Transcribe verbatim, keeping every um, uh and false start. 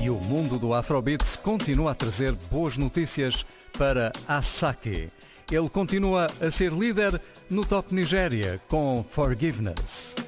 E o mundo do Afrobeats continua a trazer boas notícias para Asake. Ele continua a ser líder no Top Nigéria com Forgiveness.